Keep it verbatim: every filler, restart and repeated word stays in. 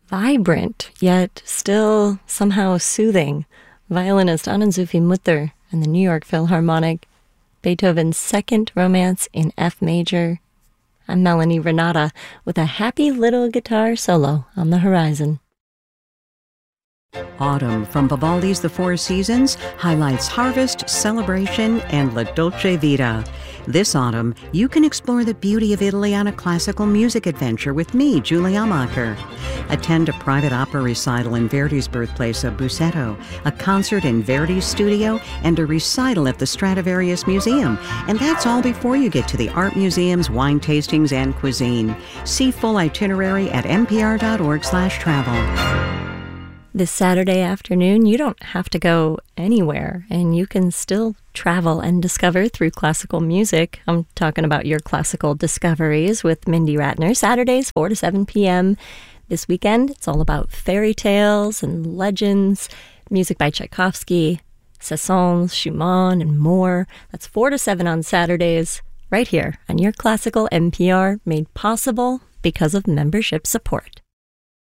vibrant, yet still somehow soothing. Violinist Anand Zufi Mutter and the New York Philharmonic, Beethoven's Second Romance in F major. I'm Melanie Renata with a happy little guitar solo on the horizon. Autumn from Vivaldi's The Four Seasons highlights harvest, celebration, and La Dolce Vita. This autumn, you can explore the beauty of Italy on a classical music adventure with me, Julie Amacher. Attend a private opera recital in Verdi's birthplace of Busseto, a concert in Verdi's studio, and a recital at the Stradivarius Museum. And that's all before you get to the art museums, wine tastings, and cuisine. See full itinerary at npr.org slash travel. This Saturday afternoon, you don't have to go anywhere, and you can still travel and discover through classical music. I'm talking about your classical discoveries with Mindy Ratner, Saturdays, four to seven p.m. This weekend, it's all about fairy tales and legends, music by Tchaikovsky, Saint-Saëns, Schumann, and more. That's four to seven on Saturdays, right here on your classical N P R, made possible because of membership support.